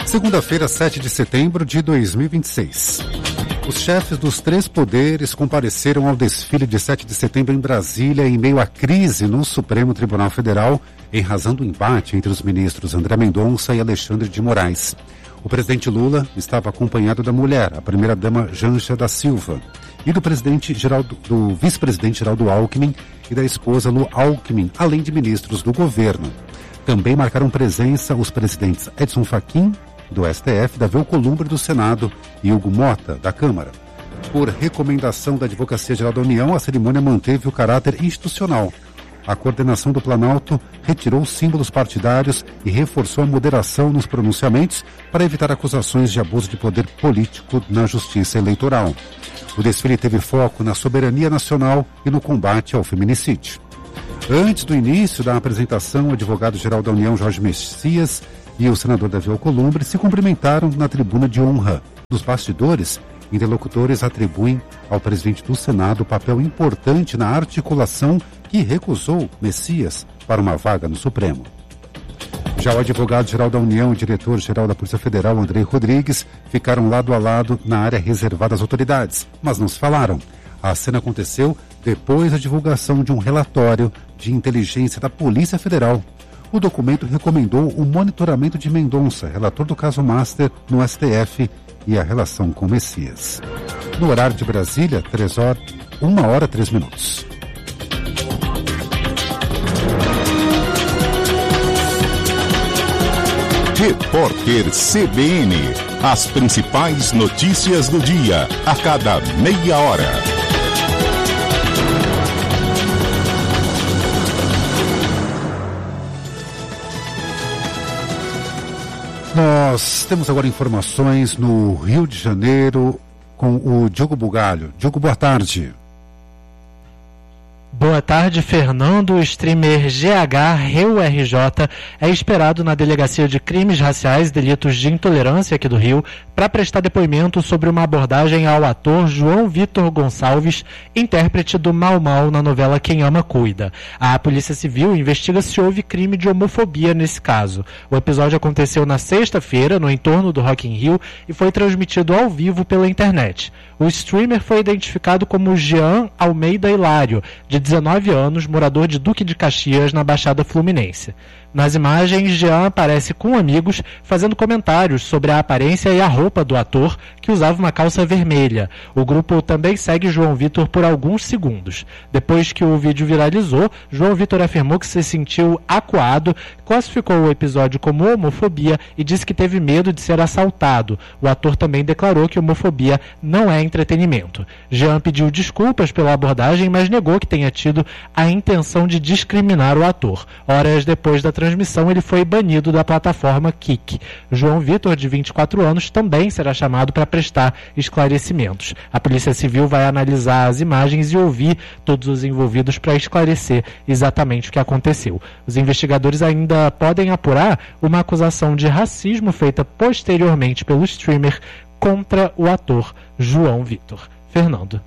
Segunda-feira, 7 de setembro de 2026. Os chefes dos 3 poderes compareceram ao desfile de 7 de setembro em Brasília em meio à crise no Supremo Tribunal Federal, em razão do embate entre os ministros André Mendonça e Alexandre de Moraes. O presidente Lula estava acompanhado da mulher, a primeira-dama Janja da Silva, e do vice-presidente Geraldo Alckmin e da esposa Lu Alckmin, além de ministros do governo. Também marcaram presença os presidentes Edson Fachin, do STF, Davi Alcolumbre, do Senado, e Hugo Mota, da Câmara. Por recomendação da Advocacia Geral da União, a cerimônia manteve o caráter institucional. A coordenação do Planalto retirou os símbolos partidários e reforçou a moderação nos pronunciamentos para evitar acusações de abuso de poder político na justiça eleitoral. O desfile teve foco na soberania nacional e no combate ao feminicídio. Antes do início da apresentação, o advogado-geral da União, Jorge Messias, e o senador Davi Alcolumbre se cumprimentaram na tribuna de honra. Dos bastidores, interlocutores atribuem ao presidente do Senado papel importante na articulação que recusou Messias para uma vaga no Supremo. Já o advogado-geral da União e diretor-geral da Polícia Federal, Andrei Rodrigues, ficaram lado a lado na área reservada às autoridades, mas não se falaram. A cena aconteceu depois da divulgação de um relatório de inteligência da Polícia Federal. O documento recomendou o monitoramento de Mendonça, relator do caso Master, no STF, e a relação com Messias. No horário de Brasília, 1h03. Repórter CBN. As principais notícias do dia, a cada meia hora. Nós temos agora informações no Rio de Janeiro com o Diogo Bugalho. Diogo, boa tarde. Boa tarde, Fernando. O streamer GH Reu RJ é esperado na Delegacia de Crimes Raciais e Delitos de Intolerância aqui do Rio para prestar depoimento sobre uma abordagem ao ator João Vitor Gonçalves, intérprete do Mau Mau na novela Quem Ama Cuida. A Polícia Civil investiga se houve crime de homofobia nesse caso. O episódio aconteceu na sexta-feira, no entorno do Rock in Rio, e foi transmitido ao vivo pela internet. O streamer foi identificado como Jean Almeida Hilário, de 19 anos, morador de Duque de Caxias, na Baixada Fluminense. Nas imagens, Jean aparece com amigos fazendo comentários sobre a aparência e a roupa do ator, que usava uma calça vermelha. O grupo também segue João Vitor por alguns segundos. Depois que o vídeo viralizou, João Vitor afirmou que se sentiu acuado, classificou o episódio como homofobia e disse que teve medo de ser assaltado. O ator também declarou que homofobia não é entretenimento. Jean pediu desculpas pela abordagem, mas negou que tenha tido a intenção de discriminar o ator. Horas depois da transmissão, ele foi banido da plataforma Kik. João Vitor, de 24 anos, também será chamado para prestar esclarecimentos. A Polícia Civil vai analisar as imagens e ouvir todos os envolvidos para esclarecer exatamente o que aconteceu. Os investigadores ainda podem apurar uma acusação de racismo feita posteriormente pelo streamer contra o ator João Vitor. Fernando.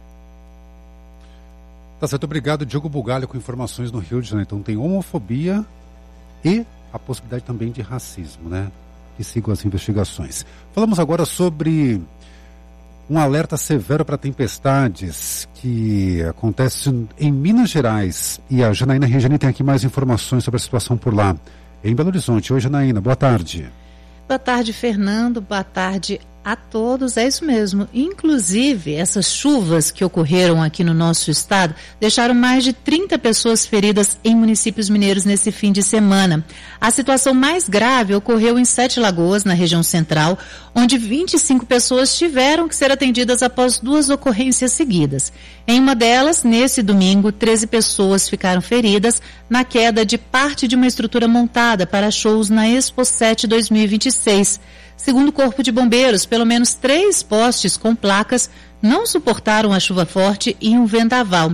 Tá certo, obrigado, Diogo Bugalho, com informações no Rio de Janeiro. Então tem homofobia e a possibilidade também de racismo, né? Que sigam as investigações. Falamos agora sobre um alerta severo para tempestades que acontece em Minas Gerais. E a Janaína Regiane tem aqui mais informações sobre a situação por lá. Em Belo Horizonte. Oi, Janaína, boa tarde. Boa tarde, Fernando. Boa tarde a todos. É isso mesmo. Inclusive, essas chuvas que ocorreram aqui no nosso estado deixaram mais de 30 pessoas feridas em municípios mineiros nesse fim de semana. A situação mais grave ocorreu em Sete Lagoas, na região central, onde 25 pessoas tiveram que ser atendidas após 2 ocorrências seguidas. Em uma delas, nesse domingo, 13 pessoas ficaram feridas na queda de parte de uma estrutura montada para shows na Expo 7 2026. Segundo o Corpo de Bombeiros, pelo menos 3 postes com placas não suportaram a chuva forte e um vendaval.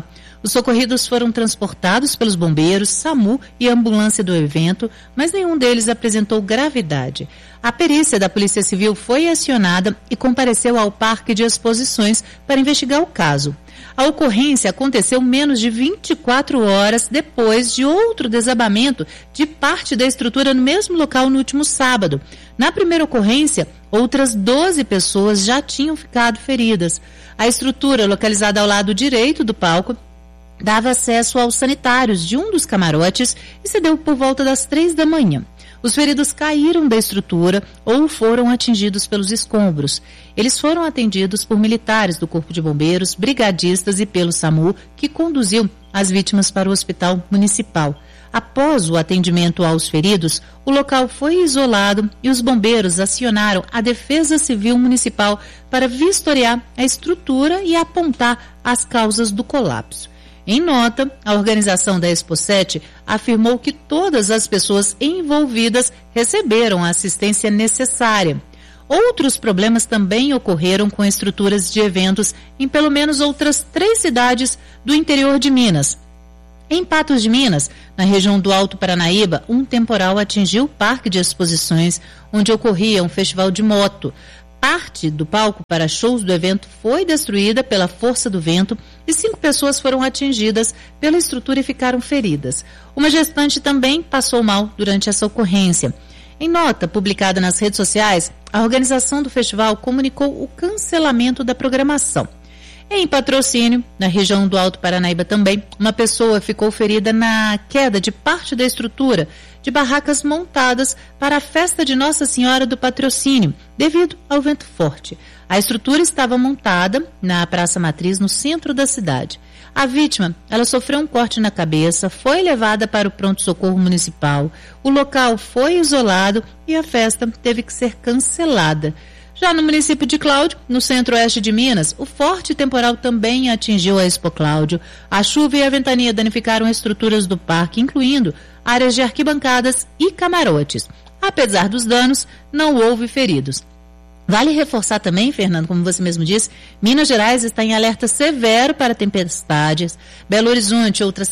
Os socorridos foram transportados pelos bombeiros, SAMU e ambulância do evento, mas nenhum deles apresentou gravidade. A perícia da Polícia Civil foi acionada e compareceu ao Parque de Exposições para investigar o caso. A ocorrência aconteceu menos de 24 horas depois de outro desabamento de parte da estrutura no mesmo local no último sábado. Na primeira ocorrência, outras 12 pessoas já tinham ficado feridas. A estrutura, localizada ao lado direito do palco, dava acesso aos sanitários de um dos camarotes e cedeu por volta das 3 da manhã. Os feridos caíram da estrutura ou foram atingidos pelos escombros. Eles foram atendidos por militares do Corpo de Bombeiros, brigadistas e pelo SAMU, que conduziu as vítimas para o hospital municipal. Após o atendimento aos feridos, o local foi isolado e os bombeiros acionaram a Defesa Civil Municipal para vistoriar a estrutura e apontar as causas do colapso. Em nota, a organização da Expo 7 afirmou que todas as pessoas envolvidas receberam a assistência necessária. Outros problemas também ocorreram com estruturas de eventos em pelo menos outras 3 cidades do interior de Minas. Em Patos de Minas, na região do Alto Paranaíba, um temporal atingiu o Parque de Exposições, onde ocorria um festival de moto. Parte do palco para shows do evento foi destruída pela força do vento e 5 pessoas foram atingidas pela estrutura e ficaram feridas. Uma gestante também passou mal durante essa ocorrência. Em nota publicada nas redes sociais, a organização do festival comunicou o cancelamento da programação. Em Patrocínio, na região do Alto Paranaíba também, uma pessoa ficou ferida na queda de parte da estrutura de barracas montadas para a festa de Nossa Senhora do Patrocínio, devido ao vento forte. A estrutura estava montada na Praça Matriz, no centro da cidade. A vítima, ela sofreu um corte na cabeça, foi levada para o pronto-socorro municipal, o local foi isolado e a festa teve que ser cancelada. Já no município de Cláudio, no centro-oeste de Minas, o forte temporal também atingiu a Expo Cláudio. A chuva e a ventania danificaram estruturas do parque, incluindo áreas de arquibancadas e camarotes. Apesar dos danos, não houve feridos. Vale reforçar também, Fernando, como você mesmo disse, Minas Gerais está em alerta severo para tempestades. Belo Horizonte, outras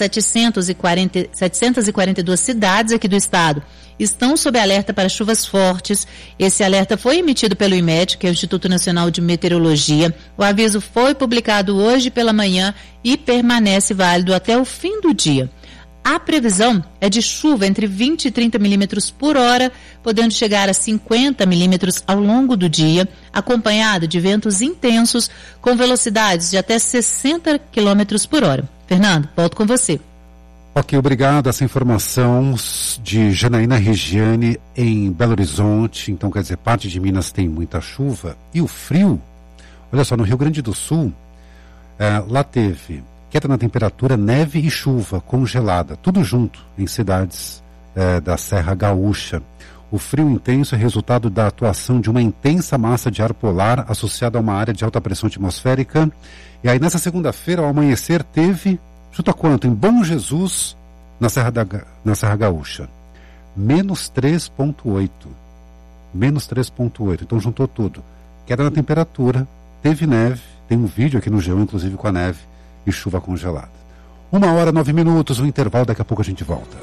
742 cidades aqui do estado, estão sob alerta para chuvas fortes. Esse alerta foi emitido pelo IMET, que é o Instituto Nacional de Meteorologia. O aviso foi publicado hoje pela manhã e permanece válido até o fim do dia. A previsão é de chuva entre 20 e 30 milímetros por hora, podendo chegar a 50 milímetros ao longo do dia, acompanhada de ventos intensos com velocidades de até 60 quilômetros por hora. Fernando, volto com você. Ok, obrigado. Essa informação de Janaína Regiane em Belo Horizonte. Então, quer dizer, parte de Minas tem muita chuva. E o frio, olha só, no Rio Grande do Sul, lá teve queda na temperatura, neve e chuva congelada, tudo junto em cidades da Serra Gaúcha. O frio intenso é resultado da atuação de uma intensa massa de ar polar associada a uma área de alta pressão atmosférica. E aí, nessa segunda-feira, ao amanhecer, teve... Chuta quanto? Em Bom Jesus, na Serra Gaúcha. Menos 3,8. Menos 3,8. Então juntou tudo. Queda na temperatura, teve neve, tem um vídeo aqui no G1, inclusive com a neve e chuva congelada. 1h09, um intervalo, daqui a pouco a gente volta.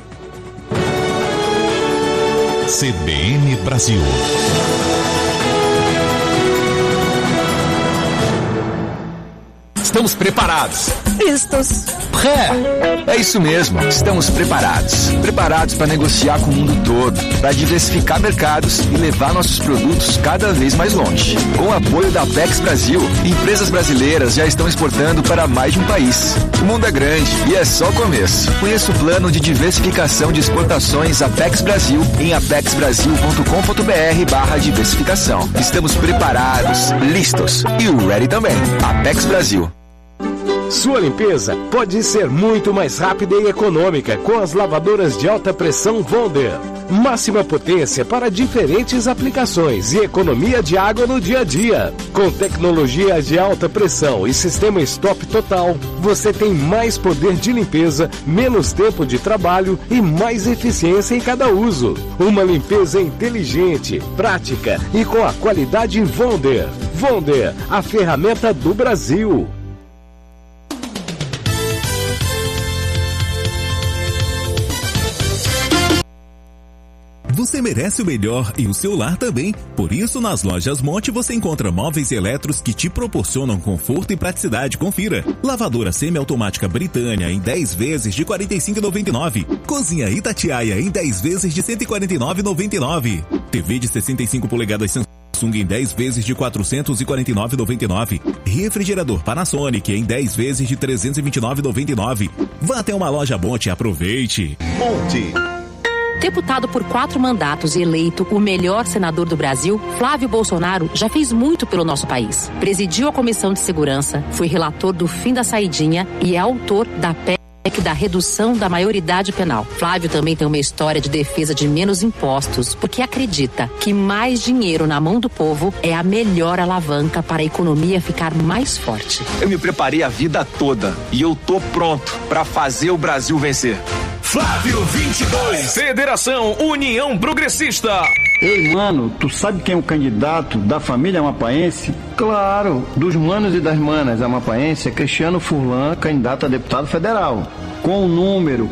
CBN Brasil. Estamos preparados. Listos. É isso mesmo. Estamos preparados. Preparados para negociar com o mundo todo, para diversificar mercados e levar nossos produtos cada vez mais longe. Com o apoio da Apex Brasil, empresas brasileiras já estão exportando para mais de um país. O mundo é grande e é só o começo. Conheça o plano de diversificação de exportações Apex Brasil em apexbrasil.com.br/diversificação. Estamos preparados, listos e ready também. Apex Brasil. Sua limpeza pode ser muito mais rápida e econômica com as lavadoras de alta pressão Wonder. Máxima potência para diferentes aplicações e economia de água no dia a dia. Com tecnologia de alta pressão e sistema stop total, você tem mais poder de limpeza, menos tempo de trabalho e mais eficiência em cada uso. Uma limpeza inteligente, prática e com a qualidade Wonder. Wonder, a ferramenta do Brasil. você merece o melhor e o seu lar também. Por isso, nas lojas Monte você encontra móveis e eletros que te proporcionam conforto e praticidade. Confira. Lavadora semiautomática Britânia em 10 vezes de R$ 45,99. Cozinha Itatiaia em 10 vezes de R$ 149,99. TV de 65 polegadas Samsung em 10 vezes de R$ 449,99. Refrigerador Panasonic em 10 vezes de R$ 329,99. Vá até uma loja Monte e aproveite. Monte. Deputado por 4 mandatos e eleito o melhor senador do Brasil, Flávio Bolsonaro já fez muito pelo nosso país. Presidiu a Comissão de Segurança, foi relator do fim da saidinha e é autor da PEC da redução da maioridade penal. Flávio também tem uma história de defesa de menos impostos, porque acredita que mais dinheiro na mão do povo é a melhor alavanca para a economia ficar mais forte. Eu me preparei a vida toda e eu tô pronto para fazer o Brasil vencer. Flávio 22, Federação União Progressista. Ei, mano, tu sabe quem é o candidato da família amapaense? Claro, dos manos e das manas amapaense é Cristiano Furlan, candidato a deputado federal, com o número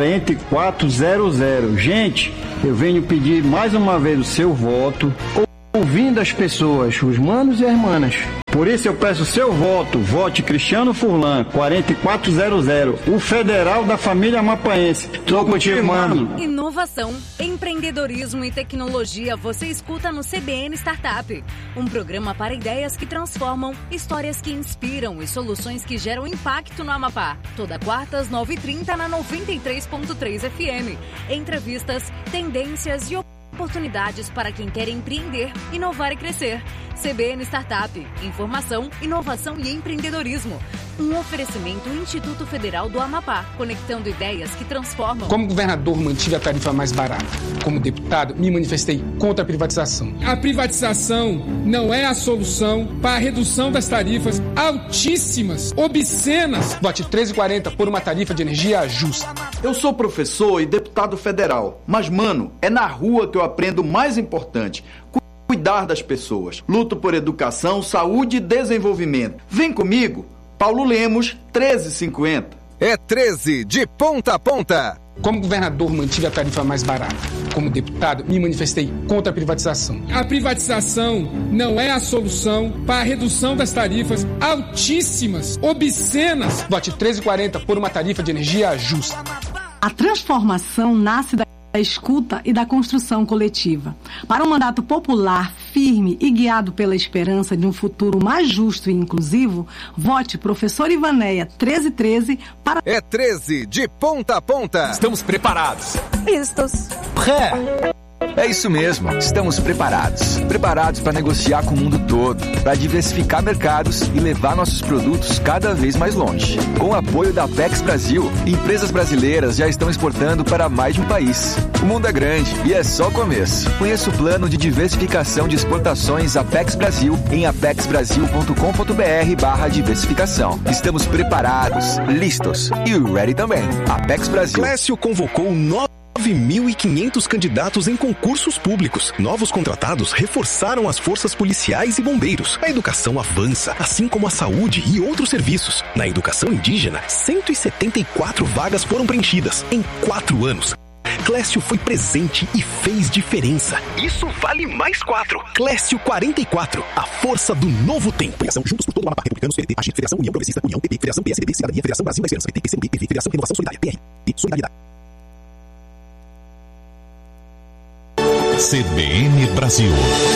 4400. Gente, eu venho pedir mais uma vez o seu voto, ouvindo as pessoas, os manos e as manas. Por isso eu peço o seu voto. Vote Cristiano Furlan, 4400, o federal da família amapaense. Tô contigo, mano. Inovação, empreendedorismo e tecnologia você escuta no CBN Startup. Um programa para ideias que transformam, histórias que inspiram e soluções que geram impacto no Amapá. Toda quarta às 9h30 na 93.3 FM. Entrevistas, tendências e oportunidades para quem quer empreender, inovar e crescer. CBN Startup. Informação, inovação e empreendedorismo. Um oferecimento Instituto Federal do Amapá, conectando ideias que transformam. Como governador, mantive a tarifa mais barata. Como deputado, me manifestei contra a privatização. A privatização não é a solução para a redução das tarifas altíssimas, obscenas. Vote 13,40 por uma tarifa de energia justa. Eu sou professor e deputado federal, mas, mano, é na rua que eu aprendo o mais importante: cuidar das pessoas. Luto por educação, saúde e desenvolvimento. Vem comigo, Paulo Lemos, 13,50. É 13 de ponta a ponta. Como governador, mantive a tarifa mais barata. Como deputado, me manifestei contra a privatização. A privatização não é a solução para a redução das tarifas altíssimas, obscenas. Vote 13,40 por uma tarifa de energia justa. A transformação nasce da escuta e da construção coletiva. Para um mandato popular, firme e guiado pela esperança de um futuro mais justo e inclusivo, vote professor Ivanéia 1313 para... É 13 de ponta a ponta. Estamos preparados. Vistos. É isso mesmo, estamos preparados. Preparados para negociar com o mundo todo, para diversificar mercados e levar nossos produtos cada vez mais longe. Com o apoio da Apex Brasil, empresas brasileiras já estão exportando para mais de um país. O mundo é grande e é só o começo. Conheça o plano de diversificação de exportações Apex Brasil em apexbrasil.com.br/diversificação. Estamos preparados, listos e ready também. Apex Brasil. Clécio convocou 9.500 candidatos em concursos públicos. Novos contratados reforçaram as forças policiais e bombeiros. A educação avança, assim como a saúde e outros serviços. Na educação indígena, 174 vagas foram preenchidas em 4 anos. Clécio foi presente e fez diferença. Isso vale mais 4. Clécio 44, a força do novo tempo. Federação Juntos por todo o Amapá, Republicanos, PDT, AGE, Federação União Progressista, União, PP, Federação PSDB, Cidadania, Federação Brasil da Esperança, PT, PCdoB, PV, Federação Renovação Solidária, PR, Solidariedade. CBN Brasil.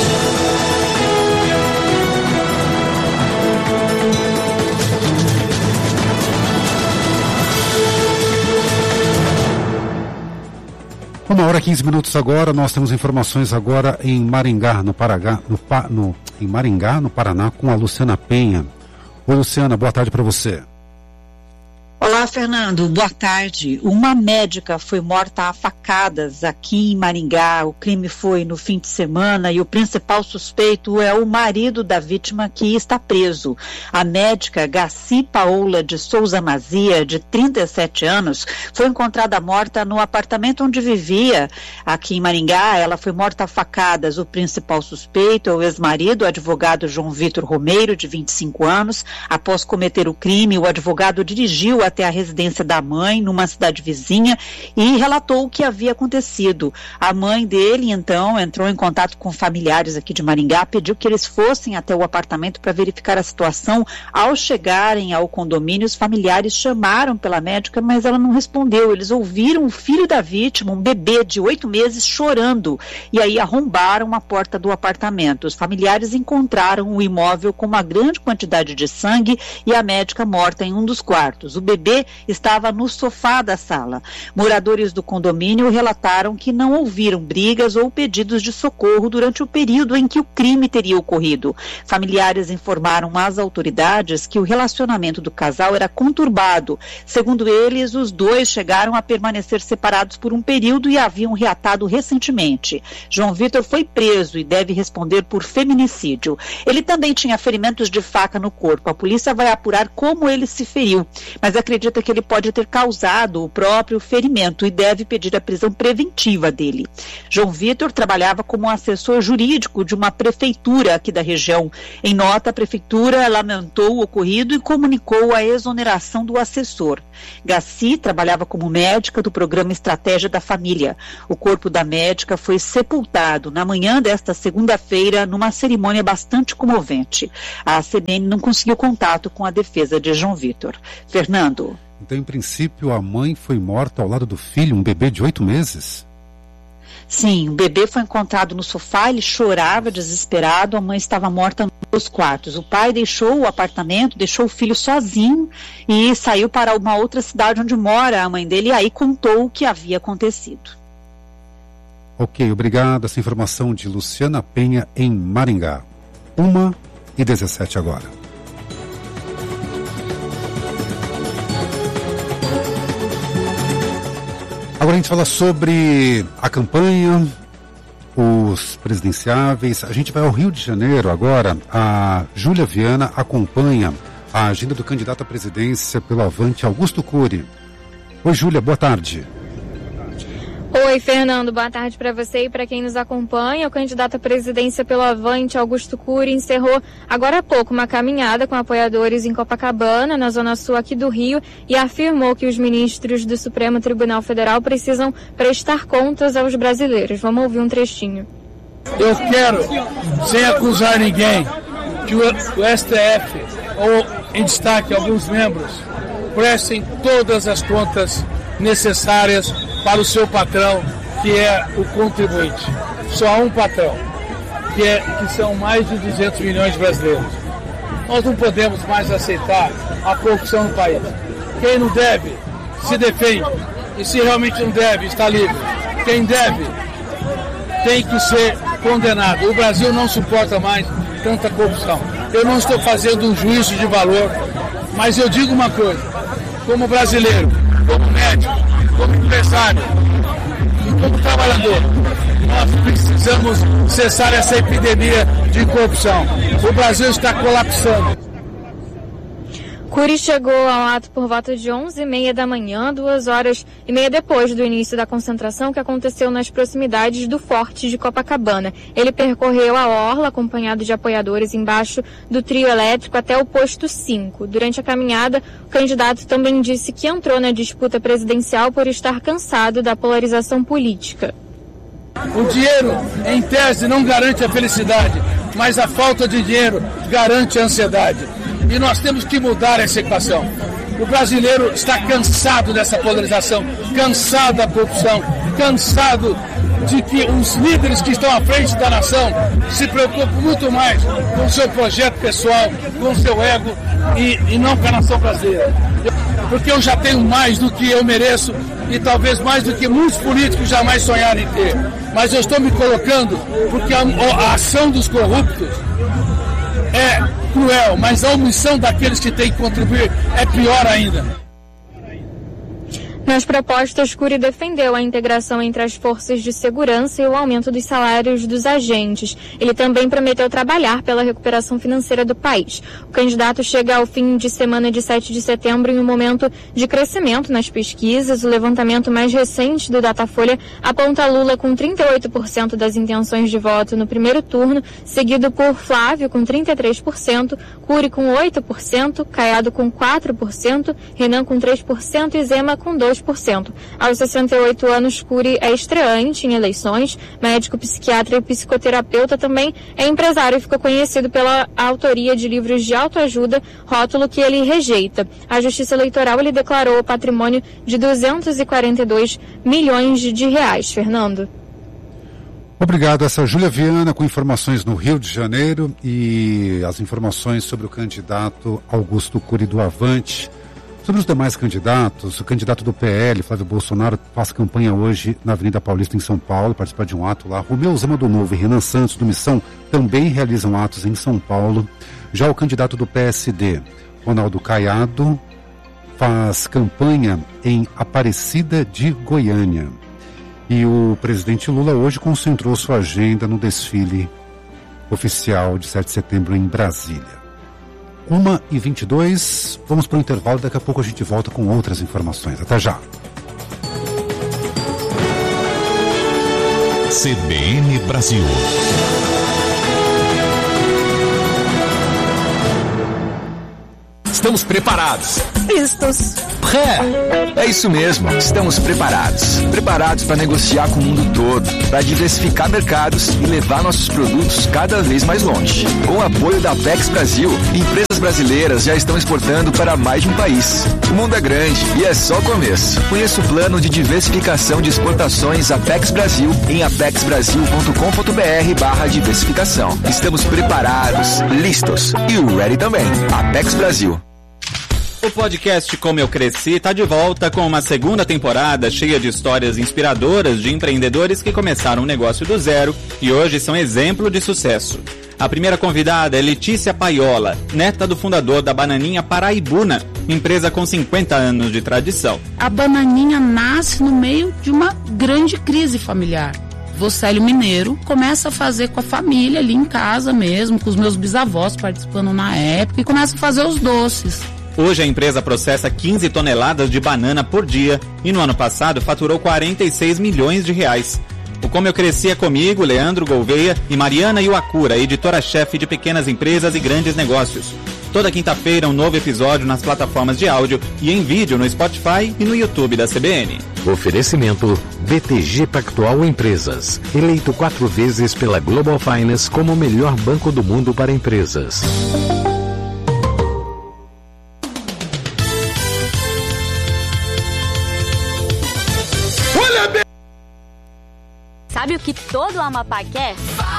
Uma hora e 15 minutos agora, nós temos informações agora em Maringá, em Maringá, no Paraná, com a Luciana Penha. Oi, Luciana, boa tarde para você. Olá, Fernando, boa tarde. Uma médica foi morta a facadas aqui em Maringá. O crime foi no fim de semana e o principal suspeito é o marido da vítima, que está preso. A médica Gaci Paola de Souza Mazia, de 37 anos, foi encontrada morta no apartamento onde vivia aqui em Maringá. Ela foi morta a facadas. O principal suspeito é o ex-marido, o advogado João Vitor Romeiro, de 25 anos. Após cometer o crime, o advogado dirigiu até a residência da mãe, numa cidade vizinha, e relatou o que havia acontecido. A mãe dele, então, entrou em contato com familiares aqui de Maringá, pediu que eles fossem até o apartamento para verificar a situação. Ao chegarem ao condomínio, os familiares chamaram pela médica, mas ela não respondeu. Eles ouviram o filho da vítima, um bebê de 8 meses, chorando, e aí arrombaram a porta do apartamento. Os familiares encontraram o imóvel com uma grande quantidade de sangue e a médica morta em um dos quartos. O bebê estava no sofá da sala. Moradores do condomínio relataram que não ouviram brigas ou pedidos de socorro durante o período em que o crime teria ocorrido. Familiares informaram às autoridades que o relacionamento do casal era conturbado. Segundo eles, os dois chegaram a permanecer separados por um período e haviam reatado recentemente. João Vitor foi preso e deve responder por feminicídio. Ele também tinha ferimentos de faca no corpo. A polícia vai apurar como ele se feriu, mas acredita que ele pode ter causado o próprio ferimento e deve pedir a prisão preventiva dele. João Vitor trabalhava como assessor jurídico de uma prefeitura aqui da região. Em nota, a prefeitura lamentou o ocorrido e comunicou a exoneração do assessor. Gaci trabalhava como médica do programa Estratégia da Família. O corpo da médica foi sepultado na manhã desta segunda-feira numa cerimônia bastante comovente. A CBN não conseguiu contato com a defesa de João Vitor. Fernando. Então, em princípio, a mãe foi morta ao lado do filho, um bebê de 8 meses? Sim, o bebê foi encontrado no sofá, ele chorava desesperado, a mãe estava morta nos quartos. O pai deixou o apartamento, deixou o filho sozinho e saiu para uma outra cidade onde mora a mãe dele e aí contou o que havia acontecido. Ok, obrigado. Essa informação de Luciana Penha em Maringá. 1h17 agora. Agora a gente fala sobre a campanha, os presidenciáveis. A gente vai ao Rio de Janeiro agora. A Júlia Viana acompanha a agenda do candidato à presidência pelo Avante, Augusto Cury. Oi, Júlia, boa tarde. Oi, Fernando, boa tarde para você e para quem nos acompanha. O candidato à presidência pelo Avante, Augusto Cury, encerrou agora há pouco uma caminhada com apoiadores em Copacabana, na zona sul aqui do Rio, e afirmou que os ministros do Supremo Tribunal Federal precisam prestar contas aos brasileiros. Vamos ouvir um trechinho. Eu quero, sem acusar ninguém, que o STF, ou em destaque alguns membros, prestem todas as contas necessárias para o seu patrão, que é o contribuinte. Só há um patrão, que são mais de 200 milhões de brasileiros. Nós não podemos mais aceitar a corrupção no país. Quem não deve, se defende. E se realmente não deve, está livre. Quem deve, tem que ser condenado. O Brasil não suporta mais tanta corrupção. Eu não estou fazendo um juízo de valor, mas eu digo uma coisa. Como brasileiro, como médico, como empresário e como trabalhador, nós precisamos cessar essa epidemia de corrupção. O Brasil está colapsando. Cury chegou ao ato por volta de 11h30 da manhã, 2h30 depois do início da concentração que aconteceu nas proximidades do Forte de Copacabana. Ele percorreu a orla acompanhado de apoiadores embaixo do trio elétrico até o posto 5. Durante a caminhada, o candidato também disse que entrou na disputa presidencial por estar cansado da polarização política. O dinheiro, em tese, não garante a felicidade, mas a falta de dinheiro garante a ansiedade. E nós temos que mudar essa equação. O brasileiro está cansado dessa polarização, cansado da corrupção, cansado de que os líderes que estão à frente da nação se preocupam muito mais com o seu projeto pessoal, com o seu ego e não com a nação brasileira. Porque eu já tenho mais do que eu mereço e talvez mais do que muitos políticos jamais sonharam em ter. Mas eu estou me colocando porque a ação dos corruptos é cruel, mas a omissão daqueles que têm que contribuir é pior ainda. Nas propostas, Cury defendeu a integração entre as forças de segurança e o aumento dos salários dos agentes. Ele também prometeu trabalhar pela recuperação financeira do país. O candidato chega ao fim de semana de 7 de setembro em um momento de crescimento nas pesquisas. O levantamento mais recente do Datafolha aponta Lula com 38% das intenções de voto no primeiro turno, seguido por Flávio com 33%, Cury com 8%, Caiado com 4%, Renan com 3% e Zema com 2%. Aos 68 anos, Cury é estreante em eleições, médico, psiquiatra e psicoterapeuta, também é empresário e ficou conhecido pela autoria de livros de autoajuda, rótulo que ele rejeita. A Justiça Eleitoral ele declarou o patrimônio de 242 milhões de reais. Fernando. Obrigado, essa é Júlia Viana com informações no Rio de Janeiro e as informações sobre o candidato Augusto Cury do Avante. Sobre os demais candidatos, o candidato do PL, Flávio Bolsonaro, faz campanha hoje na Avenida Paulista, em São Paulo, participa de um ato lá. Romeu Zema do Novo e Renan Santos, do Missão, também realizam atos em São Paulo. Já o candidato do PSD, Ronaldo Caiado, faz campanha em Aparecida de Goiânia. E o presidente Lula hoje concentrou sua agenda no desfile oficial de 7 de setembro em Brasília. 1h22, vamos para o intervalo, daqui a pouco a gente volta com outras informações. Até já. CBN Brasil. Estamos preparados. Listos. É isso mesmo, estamos preparados. Preparados para negociar com o mundo todo, para diversificar mercados e levar nossos produtos cada vez mais longe. Com o apoio da Apex Brasil, empresas brasileiras já estão exportando para mais de um país. O mundo é grande e é só o começo. Conheça o plano de diversificação de exportações Apex Brasil em apexbrasil.com.br/diversificação. Estamos preparados, listos e o ready também. Apex Brasil. O podcast Como Eu Cresci está de volta com uma segunda temporada cheia de histórias inspiradoras de empreendedores que começaram um negócio do zero e hoje são exemplo de sucesso. A primeira convidada é Letícia Paiola, neta do fundador da Bananinha Paraibuna, empresa com 50 anos de tradição. A Bananinha nasce no meio de uma grande crise familiar. Vocélio Mineiro começa a fazer com a família ali em casa mesmo, com os meus bisavós participando na época, e começa a fazer os doces. Hoje a empresa processa 15 toneladas de banana por dia e no ano passado faturou 46 milhões de reais. O Como Eu Cresci é comigo, Leandro Gouveia e Mariana Iwakura, editora-chefe de pequenas empresas e grandes negócios. Toda quinta-feira um novo episódio nas plataformas de áudio e em vídeo no Spotify e no YouTube da CBN. Oferecimento BTG Pactual Empresas, eleito 4 vezes pela Global Finance como o melhor banco do mundo para empresas. Sabe o que todo Amapá quer?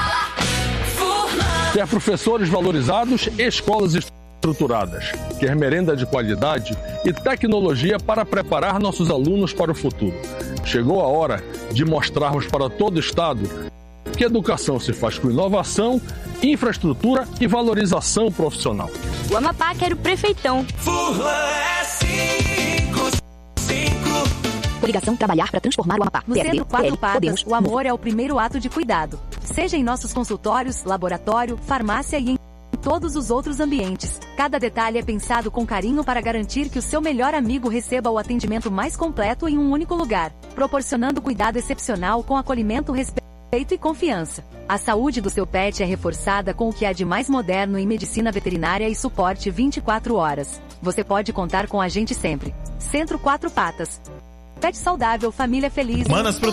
Quer professores valorizados, escolas estruturadas. Quer merenda de qualidade e tecnologia para preparar nossos alunos para o futuro. Chegou a hora de mostrarmos para todo o estado que educação se faz com inovação, infraestrutura e valorização profissional. O Amapá quer o prefeitão. Furlan é 55. Obrigação trabalhar para transformar o Amapá. No Centro Quatro Patas, o amor é o primeiro ato de cuidado. Seja em nossos consultórios, laboratório, farmácia e em todos os outros ambientes. Cada detalhe é pensado com carinho para garantir que o seu melhor amigo receba o atendimento mais completo em um único lugar, proporcionando cuidado excepcional com acolhimento, respeito e confiança. A saúde do seu pet é reforçada com o que há de mais moderno em medicina veterinária e suporte 24 horas. Você pode contar com a gente sempre. Centro Quatro Patas. Pet saudável, família feliz.